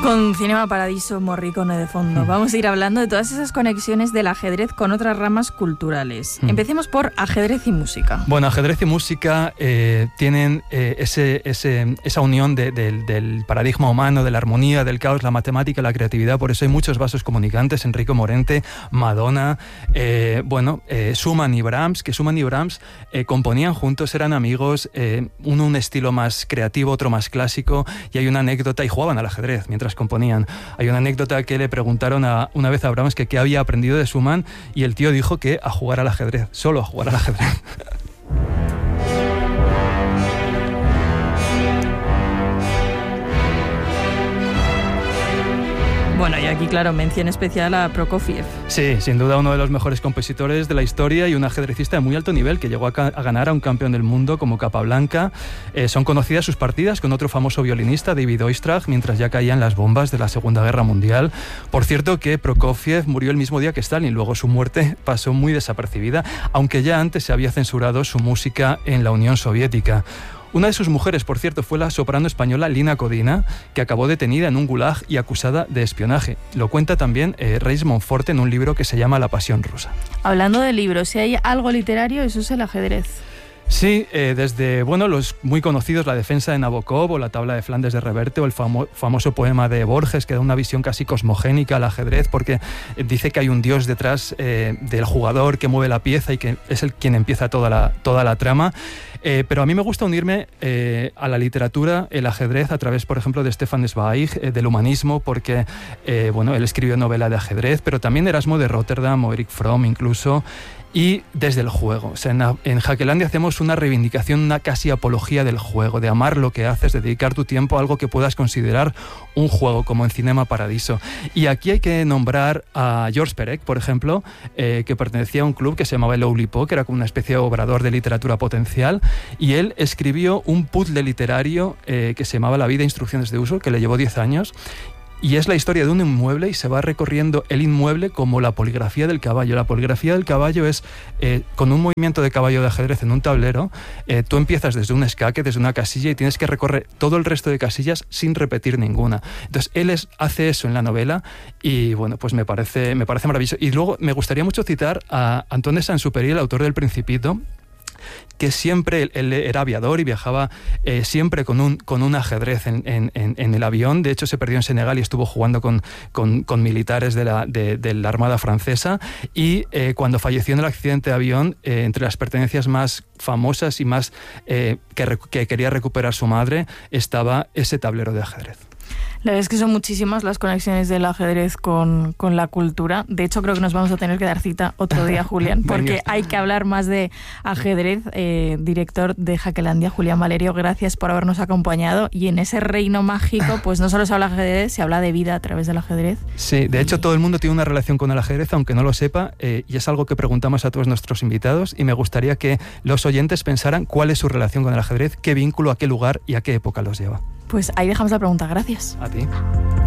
Con Cinema Paradiso, Morricone de fondo. Vamos a ir hablando de todas esas conexiones del ajedrez con otras ramas culturales. Empecemos por ajedrez y música. Bueno, ajedrez y música tienen esa unión del paradigma humano, de la armonía, del caos, la matemática, la creatividad. Por eso hay muchos vasos comunicantes. Enrico Morente, Madonna, Schumann y Brahms, que Schumann y Brahms componían juntos, eran amigos, uno un estilo más creativo, otro más clásico, y hay una anécdota, y jugaban al ajedrez mientras componían. Hay una anécdota que le preguntaron una vez a Brahms que qué había aprendido de Schumann, y el tío dijo que a jugar al ajedrez, solo a jugar al ajedrez. Bueno, y aquí, claro, mención especial a Prokofiev. Sí, sin duda uno de los mejores compositores de la historia y un ajedrecista de muy alto nivel que llegó a ganar a un campeón del mundo como Capablanca. Son conocidas sus partidas con otro famoso violinista, David Oistrakh, mientras ya caían las bombas de la Segunda Guerra Mundial. Por cierto que Prokofiev murió el mismo día que Stalin, luego su muerte pasó muy desapercibida, aunque ya antes se había censurado su música en la Unión Soviética. Una de sus mujeres, por cierto, fue la soprano española Lina Codina, que acabó detenida en un gulag y acusada de espionaje. Lo cuenta también Reis Monforte en un libro que se llama La Pasión Rusa. Hablando de libros, si hay algo literario, eso es el ajedrez. Sí, desde los muy conocidos, La defensa de Nabokov o La tabla de Flandes de Reverte o el famoso poema de Borges, que da una visión casi cosmogénica al ajedrez porque dice que hay un dios detrás del jugador que mueve la pieza y que es quien empieza toda la trama. Pero a mí me gusta unirme a la literatura, el ajedrez, a través, por ejemplo, de Stefan Zweig, del humanismo, porque él escribió novela de ajedrez, pero también Erasmo de Rotterdam o Eric Fromm incluso. Y desde el juego. O sea, en Jaquelandia hacemos una reivindicación, una casi apología del juego, de amar lo que haces, de dedicar tu tiempo a algo que puedas considerar un juego, como en Cinema Paradiso. Y aquí hay que nombrar a Georges Perec, por ejemplo, que pertenecía a un club que se llamaba el Oulipo, que era como una especie de obrador de literatura potencial, y él escribió un puzzle literario que se llamaba La vida, instrucciones de uso, que le llevó 10 años, y es la historia de un inmueble y se va recorriendo el inmueble como la poligrafía del caballo. La poligrafía del caballo es, con un movimiento de caballo de ajedrez en un tablero, tú empiezas desde un escaque, desde una casilla y tienes que recorrer todo el resto de casillas sin repetir ninguna. Entonces él hace eso en la novela y bueno, pues me parece maravilloso. Y luego me gustaría mucho citar a Antoine de Saint-Exupéry, el autor del Principito, que siempre él era aviador y viajaba siempre con un ajedrez en el avión. De hecho, se perdió en Senegal y estuvo jugando con militares de la Armada francesa. Y cuando falleció en el accidente de avión, entre las pertenencias más famosas y más que quería recuperar su madre, estaba ese tablero de ajedrez. La verdad es que son muchísimas las conexiones del ajedrez con la cultura. De hecho, creo que nos vamos a tener que dar cita otro día, Julián, porque hay que hablar más de ajedrez. Director de Jaquelandia, Julián Valerio, gracias por habernos acompañado. Y en ese reino mágico, pues no solo se habla de ajedrez, se habla de vida a través del ajedrez. Sí, de hecho todo el mundo tiene una relación con el ajedrez, aunque no lo sepa, y es algo que preguntamos a todos nuestros invitados, y me gustaría que los oyentes pensaran cuál es su relación con el ajedrez, qué vínculo, a qué lugar y a qué época los lleva. Pues ahí dejamos la pregunta. Gracias. A ti.